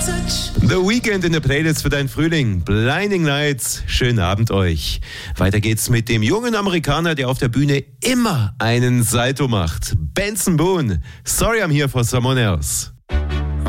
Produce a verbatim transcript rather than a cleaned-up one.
The Weeknd in der Playlist für deinen Frühling. Blinding Lights, schönen Abend euch. Weiter geht's mit dem jungen Amerikaner, der auf der Bühne immer einen Salto macht. Benson Boone, Sorry I'm Here for Someone Else.